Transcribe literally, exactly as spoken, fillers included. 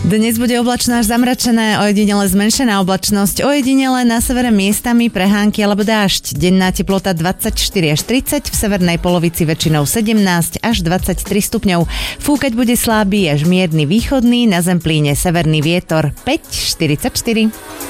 Dnes bude oblačno až zamračené, ojedinele zmenšená oblačnosť, ojedinele na severe miestami prehánky alebo dážď. Denná teplota dvadsaťštyri až tridsať, v severnej polovici väčšinou sedemnásť až dvadsaťtri stupňov. Fúkať bude slabý až mierny východný, na Zemplíne severný vietor päť štyridsaťštyri.